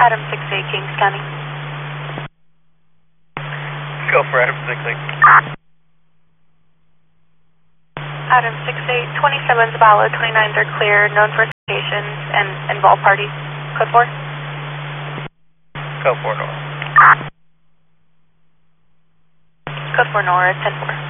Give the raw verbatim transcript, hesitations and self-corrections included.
Adam six eight, Kings County. Go for Adam six eight. Adam six eight, twenty-seven Zabalo, twenty-nines are clear, known for stations and involved parties. Code four. Code four, Nora. Code four, Nora, ten four.